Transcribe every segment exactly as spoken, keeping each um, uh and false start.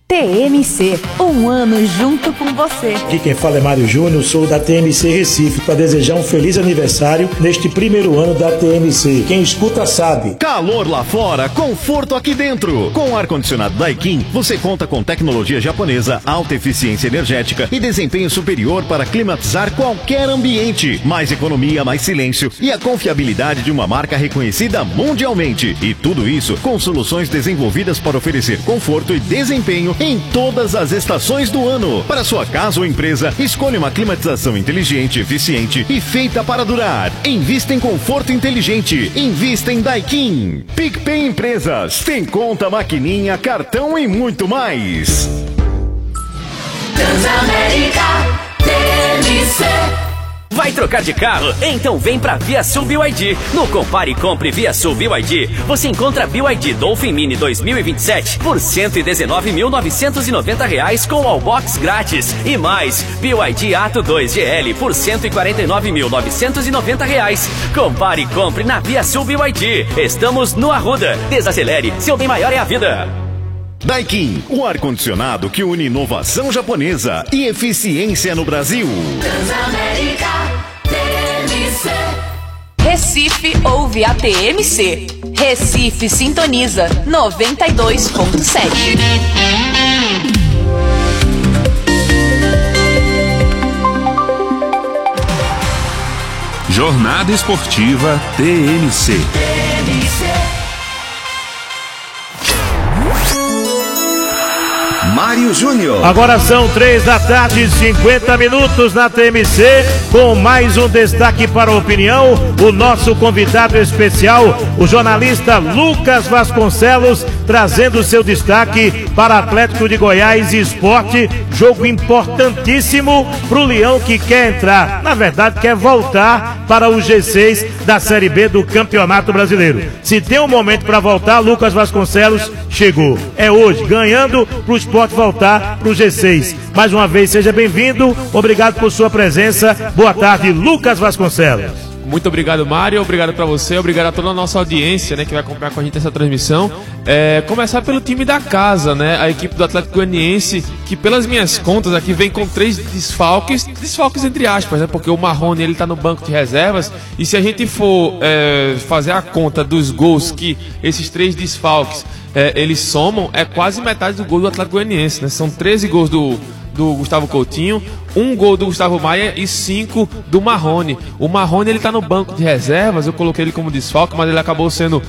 T M C, um ano junto com você. Aqui quem fala é Mário Júnior, sou da T M C Recife, para desejar um feliz aniversário neste primeiro ano da T M C. Quem escuta sabe. Calor lá fora, conforto aqui dentro. Com o ar-condicionado Daikin, você conta com tecnologia japonesa, alta eficiência energética e desempenho superior para climatizar qualquer ambiente. Mais economia, mais silêncio e a confiabilidade de uma marca reconhecida mundialmente. E tudo isso com soluções desenvolvidas para oferecer conforto e desempenho em todas as estações do ano. Para sua casa ou empresa, escolha uma climatização inteligente, eficiente e feita para durar. Invista em conforto inteligente. Invista em Daikin. PicPay Empresas. Tem conta, maquininha, cartão e muito mais. Transamérica T M C. Vai trocar de carro? Então vem pra ViaSul B Y D. No Compare e Compre ViaSul B Y D, você encontra B Y D Dolphin Mini dois mil e vinte e sete por cento e dezenove mil novecentos e noventa reais com Allbox grátis. E mais, B Y D Atto dois G L por cento e quarenta e nove mil novecentos e noventa reais. Compare e Compre na ViaSul B Y D. Estamos no Arruda. Desacelere, seu bem maior é a vida. Daikin, o ar-condicionado que une inovação japonesa e eficiência no Brasil. Transamérica T M C. Recife ouve a T M C. Recife sintoniza noventa e dois ponto sete. Jornada Esportiva T M C. Mário Júnior. Agora são três da tarde, cinquenta minutos na T M C, com mais um destaque para a opinião. O nosso convidado especial, o jornalista Lucas Vasconcelos, trazendo seu destaque para Atlético de Goiás e Sport. Jogo importantíssimo para o Leão, que quer entrar, na verdade quer voltar para o G seis da Série B do Campeonato Brasileiro. Se tem um momento para voltar, Lucas Vasconcelos chegou. É hoje, ganhando para o Sport voltar para o G seis. Mais uma vez, seja bem-vindo. Obrigado por sua presença. Boa tarde, Lucas Vasconcelos. Muito obrigado, Mário. Obrigado para você. Obrigado a toda a nossa audiência, né, que vai acompanhar com a gente essa transmissão. É, começar pelo time da casa, né? A equipe do Atlético Goianiense, que pelas minhas contas aqui vem com três desfalques, desfalques entre aspas, né? Porque o Marrone, ele tá no banco de reservas. E se a gente for é, fazer a conta dos gols que esses três desfalques é, eles somam, é quase metade do gol do Atlético Goianiense, né? São treze gols do do Gustavo Coutinho, um gol do Gustavo Maia e cinco do Marrone. O Marrone, ele tá no banco de reservas, eu coloquei ele como desfalque, mas ele acabou sendo,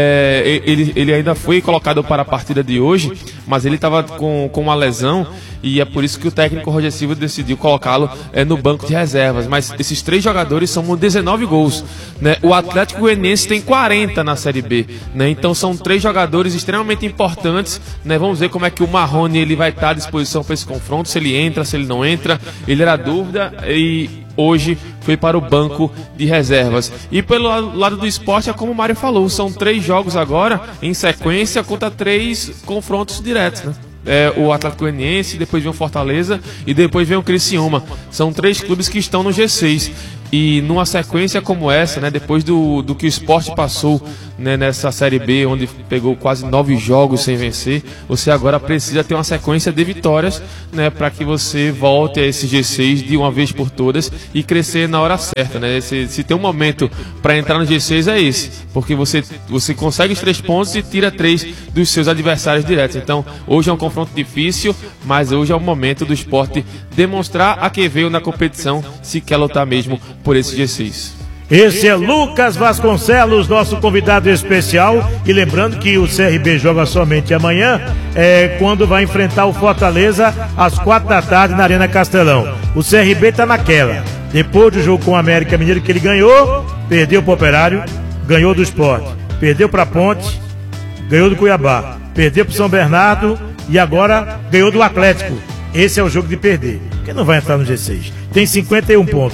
é, ele, ele ainda foi colocado para a partida de hoje, mas ele estava com, com uma lesão, e é por isso que o técnico Roger Silva decidiu colocá-lo é, no banco de reservas. Mas esses três jogadores somam dezenove gols, né? O Atlético Goianiense tem quarenta na Série B, né? Então são três jogadores extremamente importantes, né? Vamos ver como é que o Marrone, ele vai estar à disposição para esse confronto, se ele entra, se ele não entra. Ele era dúvida e hoje foi para o banco de reservas. E pelo lado do Sport, é como o Mário falou, são três jogos agora em sequência contra três confrontos diretos, né? É, o Atlético Goianiense, depois vem o Fortaleza e depois vem o Criciúma. São três clubes que estão no G seis. E numa sequência como essa, né, depois do, do que o Sport passou, né, nessa Série B, onde pegou quase nove jogos sem vencer, você agora precisa ter uma sequência de vitórias, né, para que você volte a esse G seis de uma vez por todas e crescer na hora certa, né? Se, se tem um momento para entrar no G seis é esse, porque você, você consegue os três pontos e tira três dos seus adversários diretos. Então hoje é um confronto difícil, mas hoje é o momento do Sport demonstrar a que veio na competição, se quer lutar mesmo por esse G seis. Esse é Lucas Vasconcelos, nosso convidado especial. E lembrando que o C R B joga somente amanhã, é, quando vai enfrentar o Fortaleza às quatro da tarde na Arena Castelão. O C R B tá naquela. Depois do jogo com o América Mineiro, que ele ganhou, perdeu pro Operário, ganhou do Sport, perdeu pra Ponte, ganhou do Cuiabá, perdeu pro São Bernardo e agora ganhou do Atlético. Esse é o jogo de perder, porque não vai entrar no G seis. Tem cinquenta e um pontos.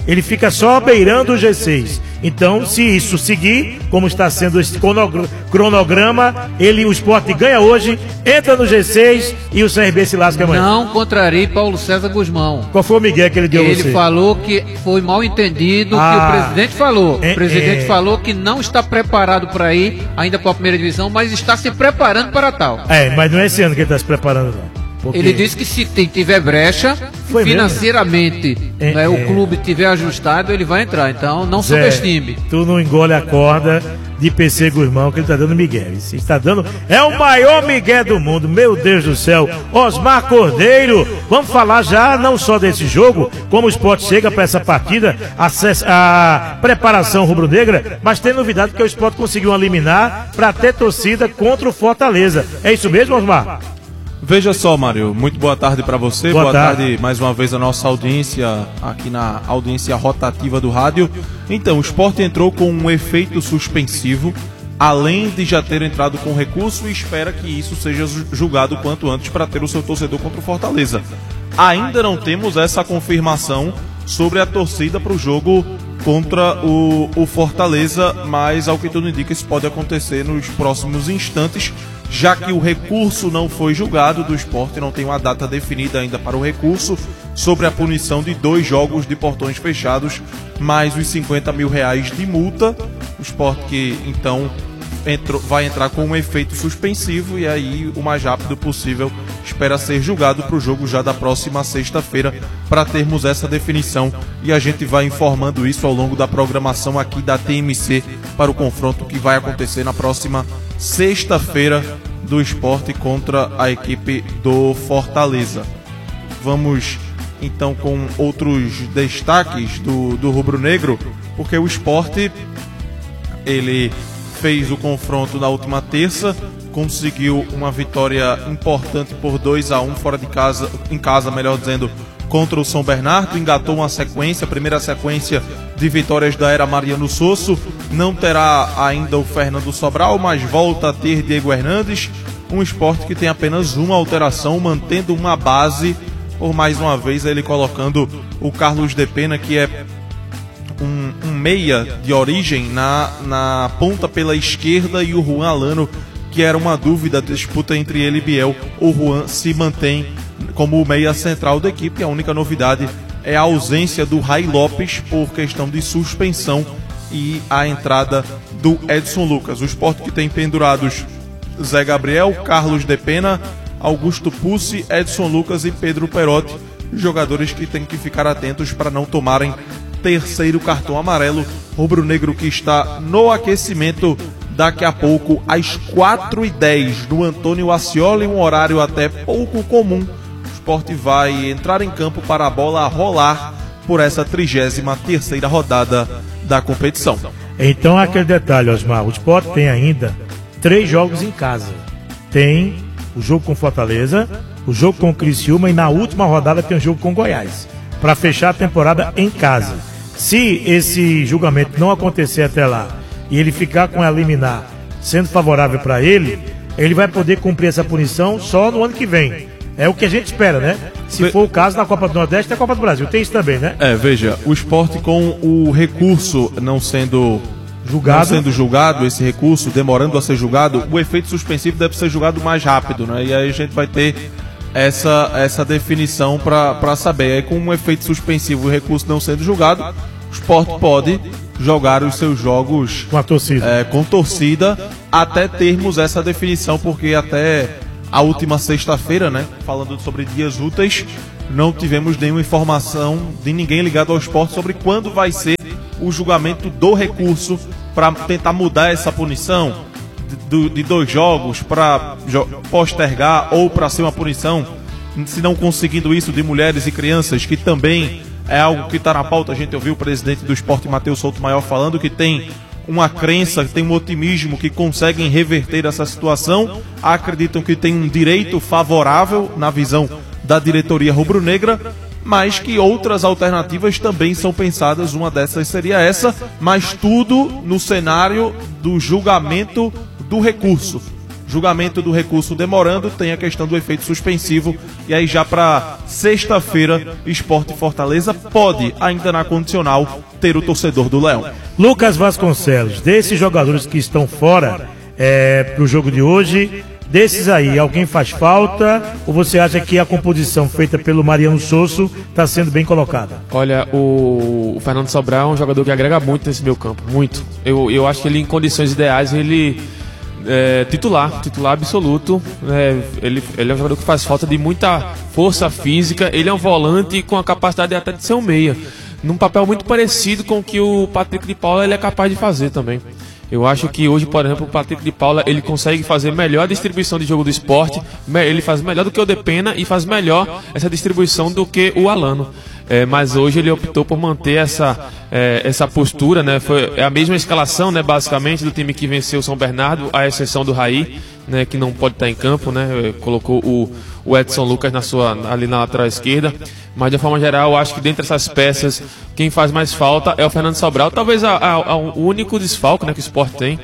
ele fica só beirando o G seis. Então, se isso seguir, como está sendo esse cronograma, ele, o Sport ganha hoje, entra no G seis e o C R B se lasca amanhã. Não contrarie Paulo César Guzmão. Qual foi o migué que ele deu a você? Ele falou que foi mal entendido, ah, que o presidente falou. É, o presidente é... falou que não está preparado para ir ainda para a primeira divisão, mas está se preparando para tal. É, mas não é esse ano que ele está se preparando, não. Porque... Ele disse que se tem, tiver brecha, Foi financeiramente, é, né, é. o clube tiver ajustado, ele vai entrar. Então, não Zé, subestime. Tu não engole a corda de P C Guzmão, que ele tá dando migué. Ele está dando... É o maior migué do mundo, meu Deus do céu. Osmar Cordeiro, vamos falar já não só desse jogo, como o Sport chega para essa partida, a, a preparação rubro-negra, mas tem novidade que o Sport conseguiu eliminar para ter torcida contra o Fortaleza. É isso mesmo, Osmar? Veja só, Mário, muito boa tarde para você, boa, boa tarde. tarde mais uma vez a nossa audiência aqui na audiência rotativa do rádio. Então, o Sport entrou com um efeito suspensivo, além de já ter entrado com recurso, e espera que isso seja julgado quanto antes para ter o seu torcedor contra o Fortaleza. Ainda não temos essa confirmação sobre a torcida para o jogo contra o, o Fortaleza, mas ao que tudo indica isso pode acontecer nos próximos instantes, já que o recurso não foi julgado do Sport, não tem uma data definida ainda para o recurso, sobre a punição de dois jogos de portões fechados, mais os cinquenta mil reais de multa. O Sport que então entrou, vai entrar com um efeito suspensivo e aí o mais rápido possível espera ser julgado para o jogo já da próxima sexta-feira, para termos essa definição, e a gente vai informando isso ao longo da programação aqui da T M C para o confronto que vai acontecer na próxima sexta-feira do Sport contra a equipe do Fortaleza. Vamos então com outros destaques do, do rubro-negro, porque o Sport ele fez o confronto na última terça, conseguiu uma vitória importante por dois a um fora de casa, em casa, melhor dizendo, contra o São Bernardo, engatou uma sequência, a primeira sequência de vitórias da era Mariano Sosso. Não terá ainda o Fernando Sobral, mas volta a ter Diego Hernandes, um Sport que tem apenas uma alteração, mantendo uma base, por mais uma vez ele colocando o Carlos de Pena, que é um, um meia de origem na, na ponta pela esquerda, e o Juan Alano, que era uma dúvida, disputa entre ele e Biel. O Juan se mantém como o meia central da equipe. A única novidade é a ausência do Rai Lopes por questão de suspensão e a entrada do Edson Lucas. O Sport que tem pendurados Zé Gabriel, Carlos de Pena, Augusto Pucci, Edson Lucas e Pedro Perotti, jogadores que têm que ficar atentos para não tomarem terceiro cartão amarelo. Rubro-negro que está no aquecimento daqui a pouco às quatro e dez no Antônio Ascioli, um horário até pouco comum. O Sport vai entrar em campo para a bola rolar por essa trigésima terceira rodada da competição. Então aquele detalhe, Osmar, o Sport tem ainda três jogos em casa. Tem o jogo com Fortaleza, o jogo com o Criciúma, e na última rodada tem o jogo com Goiás, para fechar a temporada em casa. Se esse julgamento não acontecer até lá e ele ficar com a liminar sendo favorável para ele, ele vai poder cumprir essa punição só no ano que vem. É o que a gente espera, né? Se Ve... for o caso na Copa do Nordeste e na Copa do Brasil. Tem isso também, né? É, veja, o Sport com o recurso não sendo julgado, não sendo julgado, esse recurso demorando a ser julgado, o efeito suspensivo deve ser julgado mais rápido, né? E aí a gente vai ter essa, essa definição para saber. Aí com um efeito suspensivo e o recurso não sendo julgado, o Sport pode jogar os seus jogos com a torcida, é, com torcida, até termos essa definição, porque até a última sexta-feira, né, falando sobre dias úteis, não tivemos nenhuma informação de ninguém ligado ao Sport sobre quando vai ser o julgamento do recurso para tentar mudar essa punição de, de dois jogos para postergar ou para ser uma punição, se não conseguindo isso, de mulheres e crianças, que também é algo que está na pauta. A gente ouviu o presidente do Sport, Matheus Souto Maior, falando que tem uma crença, que tem um otimismo que conseguem reverter essa situação. Acreditam que tem um direito favorável na visão da diretoria rubro-negra, mas que outras alternativas também são pensadas. Uma dessas seria essa, mas tudo no cenário do julgamento do recurso. julgamento do recurso demorando, tem a questão do efeito suspensivo. E aí já para sexta-feira, Sport e Fortaleza pode, ainda na condicional, ter o torcedor do Leão. Lucas Vasconcelos, desses jogadores que estão fora é, para o jogo de hoje, desses aí, alguém faz falta ou você acha que a composição feita pelo Mariano Sosso está sendo bem colocada? Olha, o, o Fernando Sobral é um jogador que agrega muito nesse meio campo, muito. Eu, eu acho que ele, em condições ideais, ele é titular, titular absoluto. É, ele, ele é um jogador que faz falta de muita força física, ele é um volante com a capacidade até de ser um meia, num papel muito parecido com o que o Patrick de Paula ele é capaz de fazer também. Eu acho que hoje, por exemplo, o Patrick de Paula ele consegue fazer melhor a distribuição de jogo do Sport, ele faz melhor do que o Depena e faz melhor essa distribuição do que o Alano. É, mas hoje ele optou por manter essa, é, essa postura, né? Foi é a mesma escalação, né, basicamente, do time que venceu o São Bernardo, à exceção do Raí, né, que não pode estar em campo, né? Colocou o, o Edson Lucas na sua, ali na lateral esquerda. Mas de uma forma geral, eu acho que dentre essas peças, quem faz mais falta é o Fernando Sobral. Talvez a, a, a, o único desfalque, né, que o Sport tem,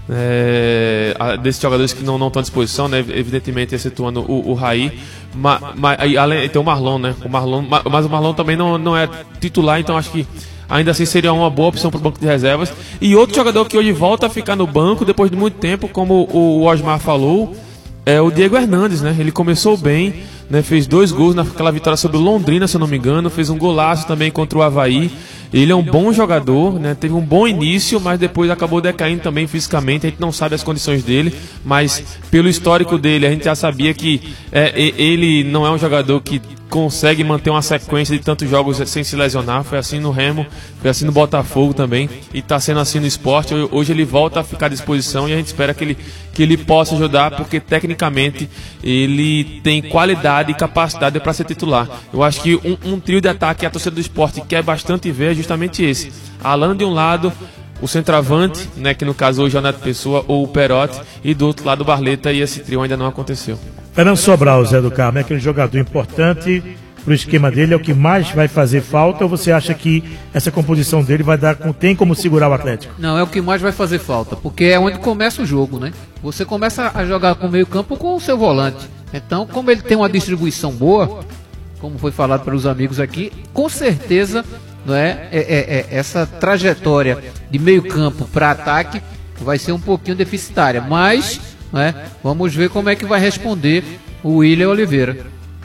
é, a, desses jogadores que não, não estão à disposição, né, evidentemente excetuando o, o Raí. Ma, ma, além, tem o Marlon, né? O Marlon, mas o Marlon também não, não é titular, então acho que ainda assim seria uma boa opção para o banco de reservas. E outro jogador que hoje volta a ficar no banco depois de muito tempo, como o Osmar falou, é o Diego Hernandes, né? Ele começou bem, né? Fez dois gols naquela vitória sobre o Londrina, se eu não me engano, fez um golaço também contra o Avaí. Ele é um bom jogador, né? Teve um bom início, mas depois acabou decaindo também fisicamente. A gente não sabe as condições dele, mas pelo histórico dele a gente já sabia que é, ele não é um jogador que consegue manter uma sequência de tantos jogos sem se lesionar. Foi assim no Remo, foi assim no Botafogo também, e está sendo assim no Sport. Hoje ele volta a ficar à disposição e a gente espera que ele, que ele possa ajudar, porque tecnicamente ele tem qualidade e capacidade para ser titular. Eu acho que um, um trio de ataque que a torcida do Sport quer bastante ver é justamente esse: Alano de um lado, o centroavante, né, que no caso hoje é o Neto Pessoa ou o Perotti, e do outro lado o Barleta, e esse trio ainda não aconteceu. Fernando Sobral, Zé do Carmo, é aquele jogador importante para o esquema dele, é o que mais vai fazer falta, ou você acha que essa composição dele vai dar, tem como segurar o Atlético? Não, é o que mais vai fazer falta, porque é onde começa o jogo, né? Você começa a jogar com o meio campo com o seu volante. Então, como ele tem uma distribuição boa, como foi falado pelos amigos aqui, com certeza, não é, é, é, é essa trajetória de meio campo para ataque vai ser um pouquinho deficitária, mas não é, vamos ver como é que vai responder o William Oliveira.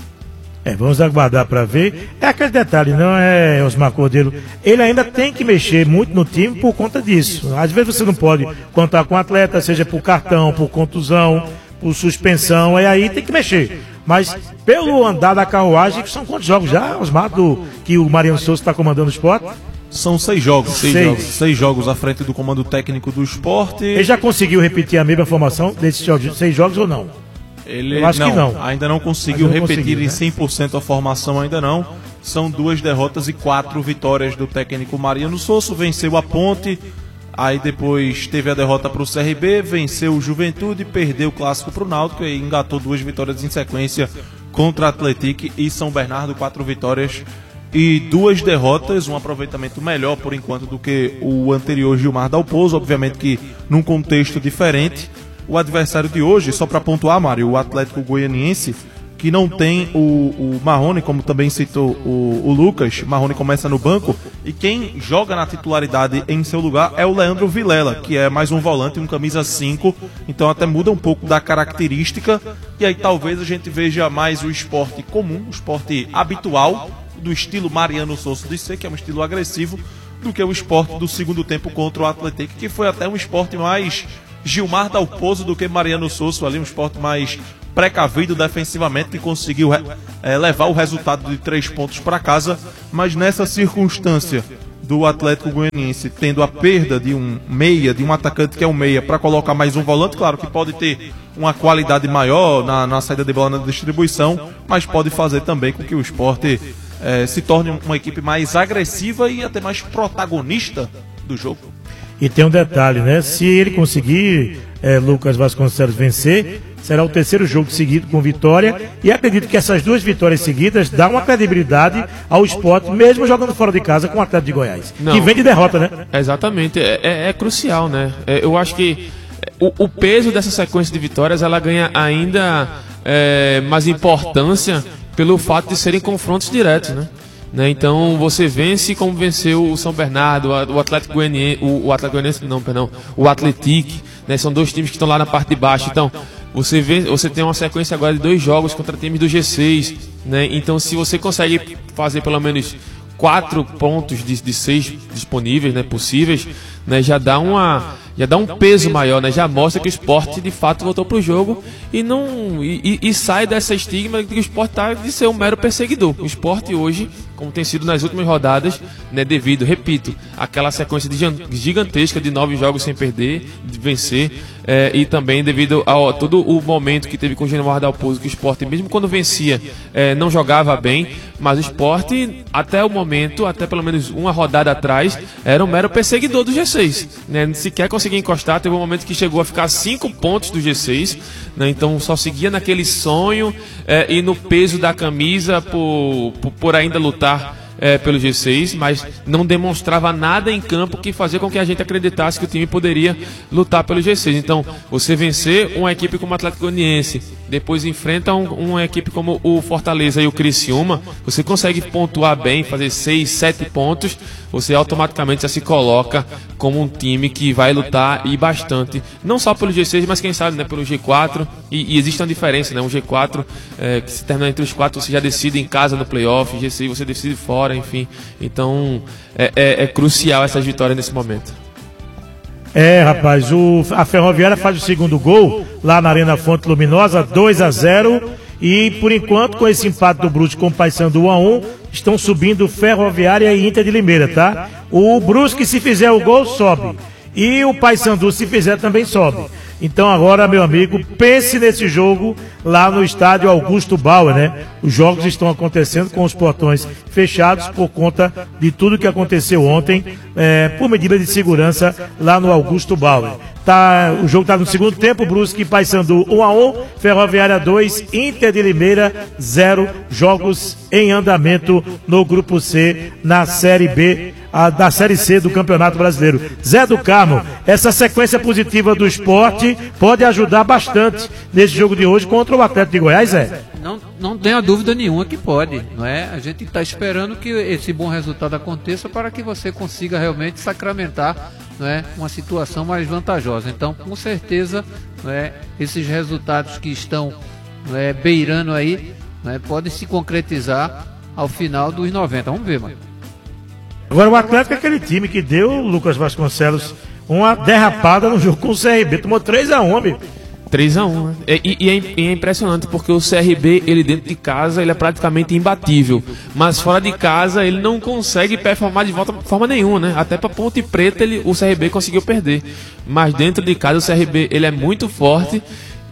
É, vamos aguardar para ver. É aquele detalhe, não é, Osmar Cordeiro? Ele ainda tem que mexer muito no time por conta disso. Às vezes você não pode contar com o atleta, seja por cartão, por contusão, por suspensão, é aí tem que mexer. Mas pelo andar da carruagem, que são quantos jogos já, Osmar, do, que o Mariano Souza está comandando o Sport? São seis jogos, seis, seis. jogos. Seis jogos à frente do comando técnico do Sport. Ele já conseguiu repetir a mesma formação desses seis jogos ou não? Ele Eu acho não, que não. Ainda não conseguiu não repetir conseguiu, em né? cem por cento a formação, ainda não. São duas derrotas e quatro vitórias do técnico Mariano Sosso. Venceu a Ponte, aí depois teve a derrota para o C R B, venceu o Juventude, perdeu o clássico para o Náutico e engatou duas vitórias em sequência contra Atlético e São Bernardo, quatro vitórias e duas derrotas, um aproveitamento melhor por enquanto do que o anterior Gilmar Dalpozo, obviamente que num contexto diferente. O adversário de hoje, só para pontuar, Mário, o Atlético Goianiense, que não tem o, o Marrone, como também citou o, o Lucas. Marrone começa no banco e quem joga na titularidade em seu lugar é o Leandro Vilela, que é mais um volante, um camisa cinco, então até muda um pouco da característica, e aí talvez a gente veja mais o esporte comum, o esporte habitual, do estilo Mariano Sosso de ser, que é um estilo agressivo, do que o esporte do segundo tempo contra o Atlético, que foi até um esporte mais Gilmar Dalpozo do que Mariano Sosso, ali um esporte mais precavido defensivamente, que conseguiu é, levar o resultado de três pontos para casa, mas nessa circunstância do Atlético Goianiense tendo a perda de um meia, de um atacante que é um meia, para colocar mais um volante, claro que pode ter uma qualidade maior na, na saída de bola, na distribuição, mas pode fazer também com que o Sport é, se torne uma equipe mais agressiva e até mais protagonista do jogo. E tem um detalhe, né? Se ele conseguir, é, Lucas Vasconcelos, vencer, será o terceiro jogo seguido com vitória, e acredito que essas duas vitórias seguidas dão uma credibilidade ao Sport, mesmo jogando fora de casa com o Atlético de Goiás, Não. que vem de derrota, né? Exatamente, é, é, é crucial, né? É, eu acho que o, o peso dessa sequência de vitórias ela ganha ainda é, mais importância pelo fato de serem confrontos diretos, né? Né? Então você vence como venceu o São Bernardo, o Atlético Goianiense, o, o Atlético Goianiense, não, perdão, o Atlético, né? São dois times que estão lá na parte de baixo. Então você vê, você tem uma sequência agora de dois jogos contra times do G seis, né? Então se você consegue fazer pelo menos quatro pontos de, de seis disponíveis, né, possíveis, né, já dá uma, já dá um peso maior, né, já mostra que o Sport de fato voltou para o jogo e não e, e, e sai dessa estigma de que o Sport tá de ser um mero perseguidor. O Sport hoje, como tem sido nas últimas rodadas, né, devido, repito, àquela sequência de gigantesca de nove jogos sem perder, de vencer, é, e também devido a todo o momento que teve com o Gilmar Dalpozo, que o Sport, mesmo quando vencia, é, não jogava bem, mas o Sport, até o momento, até pelo menos uma rodada atrás, era um mero perseguidor do G seis, né, sequer conseguia encostar. Teve um momento que chegou a ficar cinco pontos do G seis, né, então só seguia naquele sonho é, e no peso da camisa por, por, por ainda lutar É, pelo G seis, mas não demonstrava nada em campo que fazia com que a gente acreditasse que o time poderia lutar pelo G seis. Então, você vencer uma equipe como o Atlético Goianiense, depois enfrenta um, uma equipe como o Fortaleza e o Criciúma, você consegue pontuar bem, fazer seis, sete pontos, você automaticamente já se coloca como um time que vai lutar e bastante, não só pelo G seis, mas quem sabe, né, pelo G quatro, e, e existe uma diferença, né, um G quatro é, que se terminar entre os quatro, você já decide em casa no playoff, G seis você decide fora, enfim, então é, é, é crucial essas vitórias nesse momento. É, rapaz, o, a Ferroviária faz o segundo gol lá na Arena Fonte Luminosa, dois a zero, e por enquanto, com esse empate do Brusque com o Paysandu um a um, estão subindo Ferroviária e Inter de Limeira, tá? O Brusque, se fizer o gol, sobe, e o Paysandu, se fizer, também sobe. Então agora, meu amigo, pense nesse jogo lá no estádio Augusto Bauer, né? Os jogos estão acontecendo com os portões fechados por conta de tudo que aconteceu ontem, é, por medida de segurança lá no Augusto Bauer. Tá, o jogo está no segundo tempo, Brusque e Paysandu um a um, Ferroviária dois, Inter de Limeira zero, jogos em andamento no Grupo C, na Série B, a, da Série C do Campeonato Brasileiro. Zé do Carmo, essa sequência positiva do Sport pode ajudar bastante nesse jogo de hoje contra o Atlético de Goiás, Zé? Não, não tenha dúvida nenhuma que pode, não é? A gente está esperando que esse bom resultado aconteça para que você consiga realmente sacramentar, não é, uma situação mais vantajosa. Então, com certeza, não é, esses resultados que estão, não é, beirando aí, não é, podem se concretizar ao final dos noventa. Vamos ver, mano. Agora o Atlético é aquele time que deu, Lucas Vasconcelos, uma derrapada no jogo com o C R B, tomou três a um, amigo. três a um, né? E, e, é, e é impressionante porque o C R B, ele dentro de casa, ele é praticamente imbatível, mas fora de casa ele não consegue performar de volta de forma nenhuma, né? Até para Ponte Preta ele, o C R B conseguiu perder, mas dentro de casa o C R B, ele é muito forte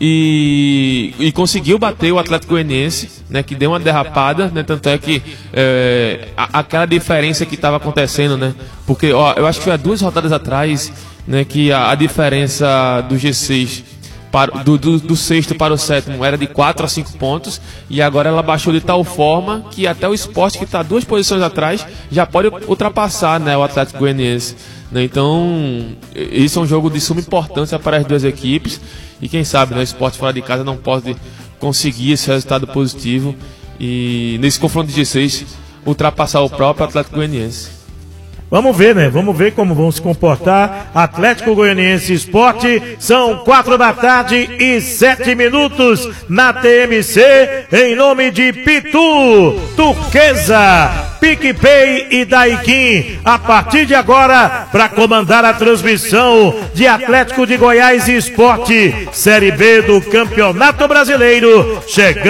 e, e conseguiu bater o Atlético Goianiense, né, que deu uma derrapada, né, tanto é que é, a, aquela diferença que estava acontecendo, né, porque ó, eu acho que foi há duas rodadas atrás, né, que a, a diferença do G seis Para, do, do, do sexto para o sétimo era de quatro a cinco pontos, e agora ela baixou de tal forma que até o Sport, que está duas posições atrás, já pode ultrapassar, né, o Atlético Goianiense, né? Então esse é um jogo de suma importância para as duas equipes, e quem sabe, né, o Sport fora de casa não pode conseguir esse resultado positivo e nesse confronto de G seis ultrapassar o próprio Atlético Goianiense. Vamos ver, né? Vamos ver como vão se comportar Atlético Goianiense e Sport. São quatro da tarde e sete minutos na T M C, em nome de Pitu, Turquesa, PicPay e Daikin. A partir de agora, para comandar a transmissão de Atlético de Goiás e Sport, Série B do Campeonato Brasileiro, chegando